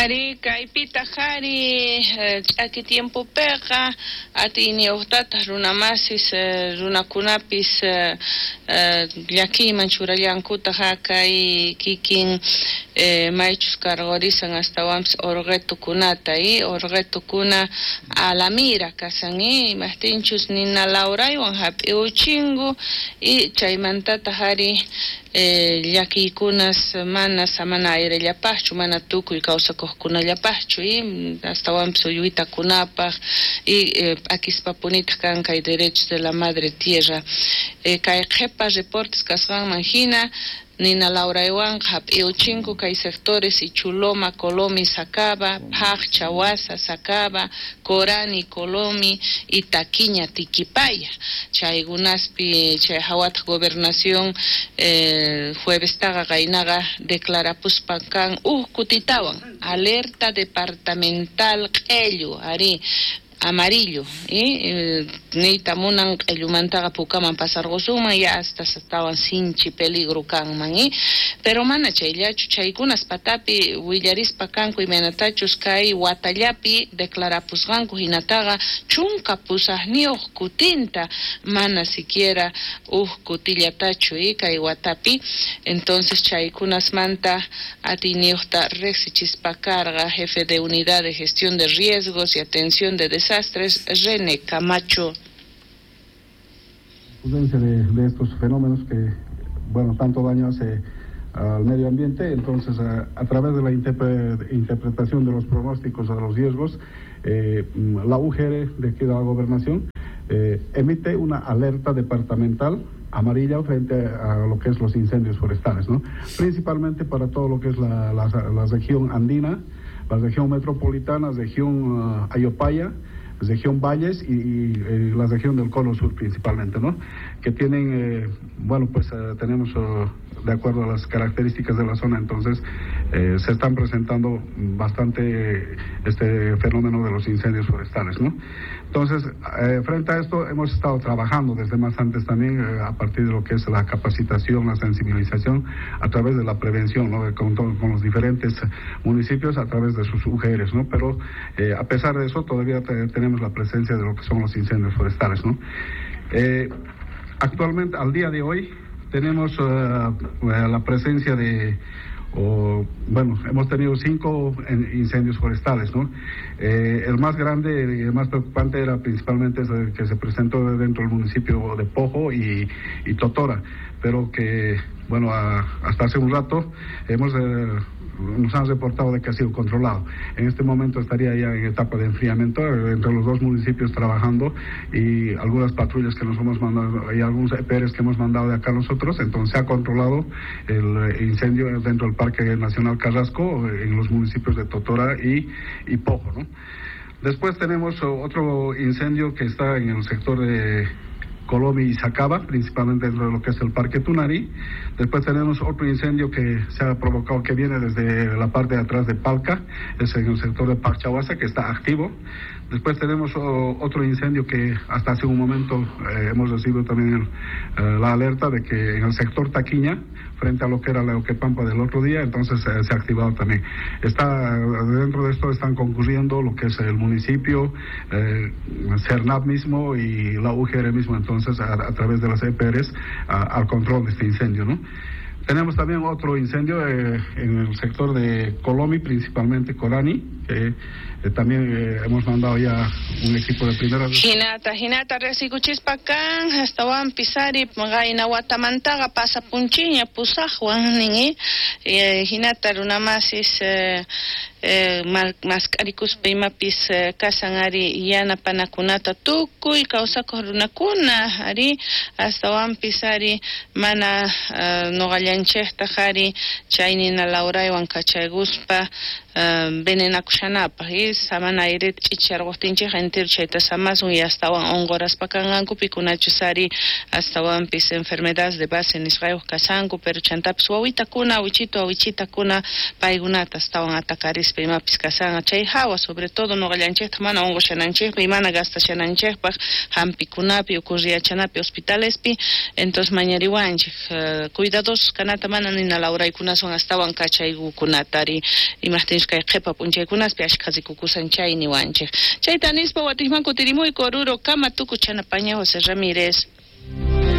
Ari kaipita hari aquí tiempo pega atini ohtata runamasis runakunapis llaki manchurallankuta hakai kikin maichus cargorizan hasta wams orgetukunata y orgetukuna alamira kasangi mastinchus nina lauraywan hapi uchingu y chaymantata hari llakikunas mana samana airellapahchu mana tukuy kawsakuqkunallapachu y hasta wampi uyuitakunapaq y akispapunita kan kay derechos de la madre tierra kay qhepa reportes kasqanman hina Nina Laura Ewan, Euchinco, Kay sectores, Ichuloma, Colomi, Sacaba, Paj, Chawasa, Sacaba, Corani, Colomi, Itaquiña, Tiquipaya. Chaygunaspi, Chayhawat Gobernación, jueves taga gainaga, declara Puspancan, Kutitawan, alerta departamental, Ello, Ari. Amarillo y ni tamunan elumantaga pukaman pasar gozuma ya hasta estaban sinchi peligro kanman pero mana chaylla chuchaykunas patapi willarispa kanku y menatachus kai watallapi declara pusganku hinataga chunka pusahniuq kutinta mana siquiera kutillatachu y kai watapi entonces chaykunas manta atiniuqta rexichispa carga jefe de unidad de gestión de riesgos y atención de desastres, René Camacho. De estos fenómenos que, tanto daño hace al medio ambiente, entonces a través de la interpretación de los pronósticos a los riesgos, la UGR de aquí de la Gobernación emite una alerta departamental amarilla frente a lo que es los incendios forestales, ¿no? Principalmente para todo lo que es la región andina, la región metropolitana, región Ayopaya, región Valles y la región del Cono Sur principalmente, ¿no? Que tienen, tenemos, de acuerdo a las características de la zona, entonces se están presentando bastante este fenómeno de los incendios forestales, ¿no? Entonces, frente a esto hemos estado trabajando desde más antes también a partir de lo que es la capacitación, la sensibilización, a través de la prevención, ¿no? Con los diferentes municipios a través de sus UGRs, ¿no? Pero a pesar de eso todavía tenemos la presencia de lo que son los incendios forestales, ¿no? Actualmente, al día de hoy, tenemos la presencia de hemos tenido 5 incendios forestales, ¿no? El más grande y el más preocupante era principalmente el que se presentó dentro del municipio de Pojo y Totora, pero que, hasta hace un rato nos han reportado de que ha sido controlado. En este momento estaría ya en etapa de enfriamiento entre los dos municipios trabajando y algunas patrullas que nos hemos mandado y algunos EPRs que hemos mandado de acá nosotros, entonces se ha controlado el incendio dentro del Parque Nacional Carrasco en los municipios de Totora y Pojo, ¿no? Después tenemos otro incendio que está en el sector de Colomi y Sacaba, principalmente dentro de lo que es el Parque Tunari. Después tenemos otro incendio que se ha provocado, que viene desde la parte de atrás de Palca, es en el sector de Pachawasa, que está activo. Después tenemos otro incendio que hasta hace un momento hemos recibido también la alerta de que en el sector Taquiña, frente a lo que era la Oquepampa del otro día, entonces se ha activado también. Dentro de esto están concurriendo lo que es el municipio, CERNAP mismo y la UGR mismo, entonces a través de las EPRs al control de este incendio, ¿no? Tenemos también otro incendio en el sector de Colomi, principalmente Corani, que también hemos mandado ya un equipo de primera... Hinata, resikuchispakan, hasta wan pisari, magaina watamantaga, pasa punchiña, pusajwan, ningi, hinata runamasis, maskaricus peimapis kasangari yana panakunata tukuy kawsakuq runakuna ari hasta wan pisari mana nogallanchejta hari chaynina lauraywan kachayguspa venenakush lluqshanapaq y samana ayrit ch'icharwaqtinchik entir chayta samasun y astawan onqoraspa kanqanku pikunachu sari astawanpis enfermedades de base nisqayuq kashanku pero chantapis wawitakuna awichitakuna paykunata astawan atakarispa imapis kasanga chay hawa sobre todo nuqallanchikta mana onqushananchikpa y mana gastashananchikpaq hampikunapi ukurriyachanapi hospitalespi entonces mañariwanchik cuidadosos kanata mana nina lawraykunasun astawan kachaykukunatari imaqtinchik kay qhipa p'unchaykunaspi ashqasikukusan chay niwanchik chayta nispa watijman kutirimoy Oruro Kama Tukuchana Paña José Ramírez.